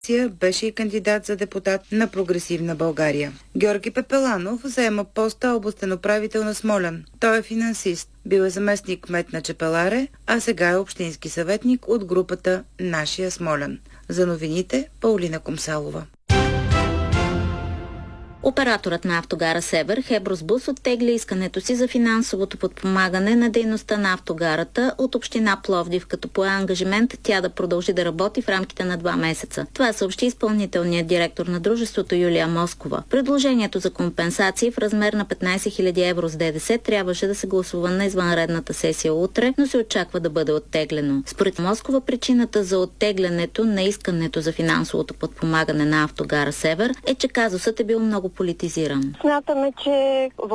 Беше и кандидат за депутат на Прогресивна България. Георги Пепеланов заема поста областен управител на Смолян. Той е финансист. Бил е заместник кмет на Чепеларе, а сега е общински съветник от групата Нашия Смолян. За новините Паулина Комсалова. Операторът на автогара Север, Хебросбус, оттегли искането си за финансовото подпомагане на дейността на автогарата от община Пловдив, като пое ангажимент тя да продължи да работи в рамките на 2 месеца. Това съобщи изпълнителният директор на дружеството Юлия Москова. Предложението за компенсации в размер на 15 000 евро с ДДС трябваше да се гласува на извънредната сесия утре, но се очаква да бъде оттеглено. Според Москова причината за оттеглянето на искането за финансовото подпомагане на автогара Север е, че казусът е бил много политизиран. Смятаме, че